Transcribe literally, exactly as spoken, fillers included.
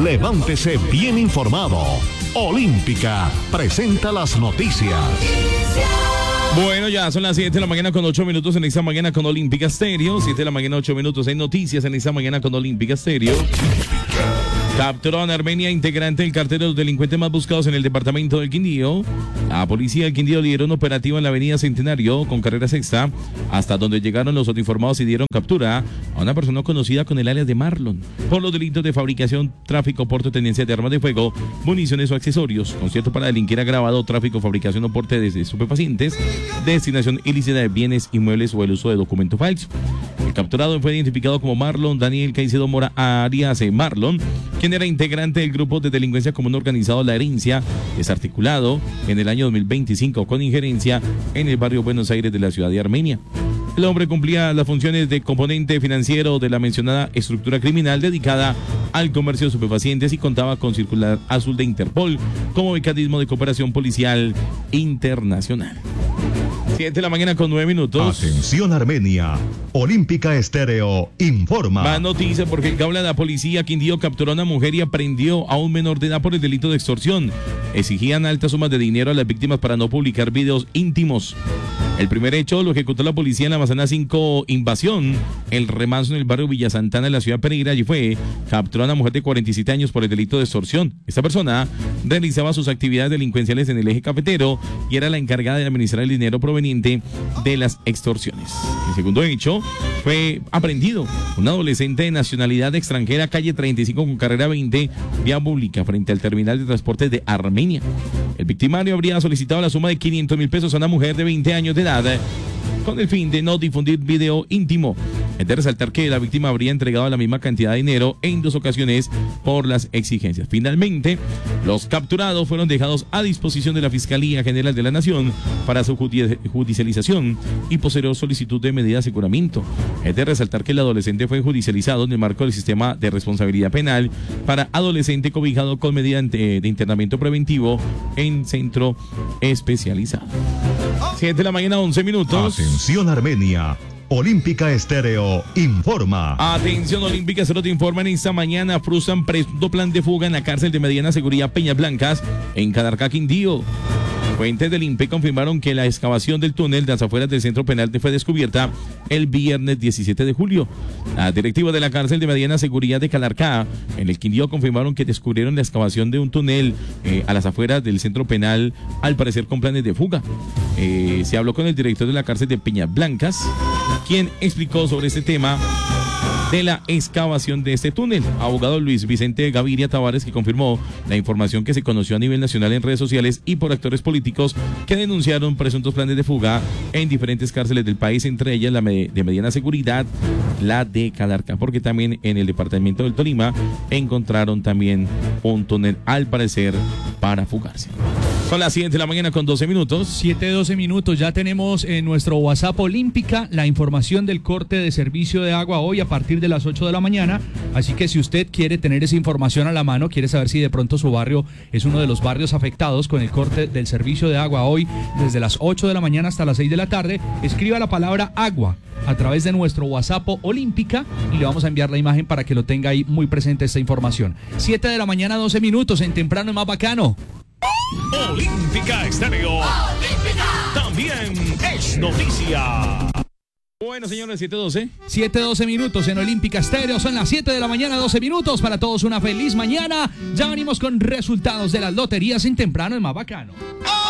Levántese bien informado. Olímpica presenta las noticias. Bueno, ya son las siete de la mañana con ocho minutos en esta mañana con Olímpica Stereo. siete de la mañana, ocho minutos en noticias en esta mañana con Olímpica Stereo. Capturó en Armenia integrante del cartel de los delincuentes más buscados en el departamento del Quindío. La policía del Quindío lideró un operativo en la avenida Centenario con carrera sexta, hasta donde llegaron los uniformados y dieron captura a una persona conocida con el alias de Marlon por los delitos de fabricación, tráfico, porte, tenencia de armas de fuego, municiones o accesorios, concierto para delinquir agravado, tráfico, fabricación o porte de estupefacientes, destinación ilícita de bienes inmuebles o el uso de documento falso. El capturado fue identificado como Marlon Daniel Caicedo Mora Arias Marlon, quien era integrante del grupo de delincuencia común organizado La Herencia, desarticulado en el año dos mil veinticinco con injerencia en el barrio Buenos Aires de la ciudad de Armenia. El hombre cumplía las funciones de componente financiero de la mencionada estructura criminal dedicada al comercio de estupefacientes y contaba con circular azul de Interpol como mecanismo de cooperación policial internacional. siete de la mañana con nueve minutos. Atención Armenia. Olímpica Estéreo informa. Más noticia porque el cable de la policía Quindío capturó a una mujer y aprendió a un menor de edad por el delito de extorsión. Exigían altas sumas de dinero a las víctimas para no publicar videos íntimos. El primer hecho lo ejecutó la policía en la Manzana cinco Invasión, el Remanso en el barrio Villa Santana de la ciudad de Pereira. Allí fue capturó a una mujer de cuarenta y siete años por el delito de extorsión. Esta persona realizaba sus actividades delincuenciales en el eje cafetero y era la encargada de administrar el dinero proveniente de las extorsiones. El segundo hecho fue aprendido un adolescente de nacionalidad extranjera, calle treinta y cinco con carrera veinte, vía pública frente al terminal de transportes de Armenia. El victimario habría solicitado la suma de quinientos mil pesos a una mujer de veinte años de edad con el fin de no difundir video íntimo. Es de resaltar que la víctima habría entregado la misma cantidad de dinero en dos ocasiones por las exigencias. Finalmente, los capturados fueron dejados a disposición de la Fiscalía General de la Nación para su judicialización y posterior solicitud de medida de aseguramiento. Es de resaltar que el adolescente fue judicializado en el marco del sistema de responsabilidad penal para adolescente cobijado con medida de internamiento preventivo en centro especializado. siete de la mañana, once minutos. Atención Armenia. Olímpica Estéreo informa. Atención Olímpica Estéreo te informa en esta mañana. Frustran presunto plan de fuga en la cárcel de mediana seguridad Peñas Blancas en Calarcá, Quindío. Fuentes del I N P E confirmaron que la excavación del túnel de las afueras del centro penal fue descubierta el viernes diecisiete de julio. Las directivas de la cárcel de mediana seguridad de Calarcá en el Quindío confirmaron que descubrieron la excavación de un túnel eh, a las afueras del centro penal, al parecer con planes de fuga. Eh, se habló con el director de la cárcel de Peñas Blancas, quien explicó sobre este tema de la excavación de este túnel. Abogado Luis Vicente Gaviria Tavares, que confirmó la información que se conoció a nivel nacional en redes sociales y por actores políticos que denunciaron presuntos planes de fuga en diferentes cárceles del país, entre ellas la de mediana seguridad, la de Calarcá, porque también en el departamento del Tolima encontraron también un túnel, al parecer, para fugarse. Son las siete de la mañana con doce minutos. siete, doce minutos. Ya tenemos en nuestro WhatsApp Olímpica la información del corte de servicio de agua hoy a partir de las ocho de la mañana. Así que si usted quiere tener esa información a la mano, quiere saber si de pronto su barrio es uno de los barrios afectados con el corte del servicio de agua hoy desde las ocho de la mañana hasta las seis de la tarde, escriba la palabra agua a través de nuestro WhatsApp Olímpica y le vamos a enviar la imagen para que lo tenga ahí muy presente esta información. siete de la mañana, doce minutos, en Temprano es más bacano. Olímpica Estéreo. Olímpica también es noticia. Bueno, señores, siete doce. siete doce minutos en Olímpica Estéreo. Son las siete de la mañana, doce minutos. Para todos una feliz mañana. Ya venimos con resultados de las loterías en Temprano es más bacano.